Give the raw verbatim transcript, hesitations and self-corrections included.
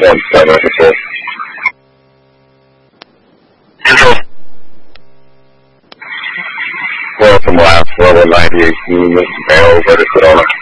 one seven, control. Control. Well, from last level ninety-eight, this is Bale, over to Sedona.